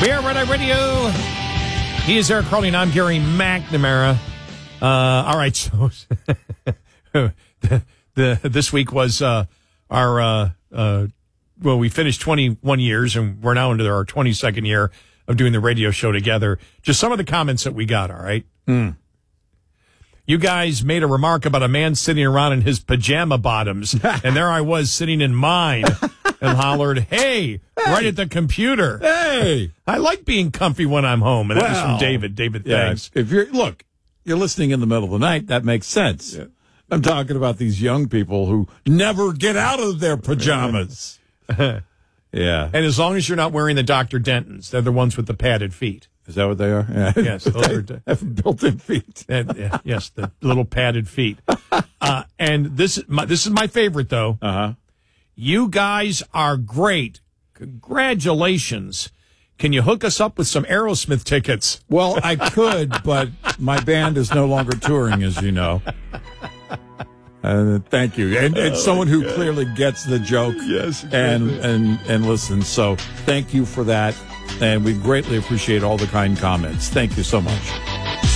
We are Red Eye Radio. He is Eric Carling. I'm Gary McNamara. All right, so this week was we finished 21 years, and we're now into our 22nd year of doing the radio show together. Just some of the comments that we got, all right? You guys made a remark about a man sitting around in his pajama bottoms, and there I was sitting in mine and hollered, hey, right at the computer. Hey! I like being comfy when I'm home. And that was from David. David, thanks. If you're listening in the middle of the night, that makes sense. Yeah. I'm talking about these young people who never get out of their pajamas. Yeah. And as long as you're not wearing the Dr. Dentons, they're the ones with the padded feet. Is that what they are? Yeah. Yes. Those have built-in feet. Yes, the little padded feet. And this is my favorite, though. Uh-huh. You guys are great. Congratulations. Can you hook us up with some Aerosmith tickets? Well, I could, but my band is no longer touring, as you know. Thank you. And it's someone who clearly gets the joke. Yes. And listens. So thank you for that. And we greatly appreciate all the kind comments. Thank you so much.